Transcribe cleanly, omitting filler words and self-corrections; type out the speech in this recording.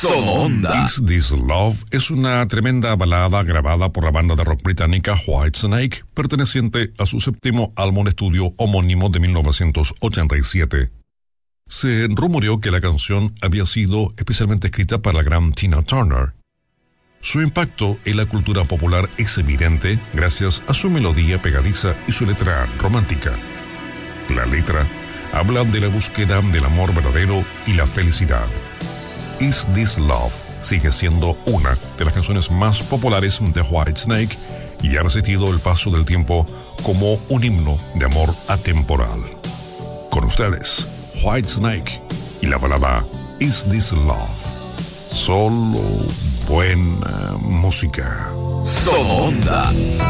Sonoonda. Is This Love es una tremenda balada grabada por la banda de rock británica Whitesnake, perteneciente a su séptimo álbum de estudio homónimo de 1987. Se rumoreó que la canción había sido especialmente escrita para la gran Tina Turner. Su impacto en la cultura popular es evidente gracias a su melodía pegadiza y su letra romántica. La letra habla de la búsqueda del amor verdadero y la felicidad. Is This Love sigue siendo una de las canciones más populares de Whitesnake y ha resistido el paso del tiempo como un himno de amor atemporal. Con ustedes, Whitesnake y la balada Is This Love. Solo buena música. Sonoonda.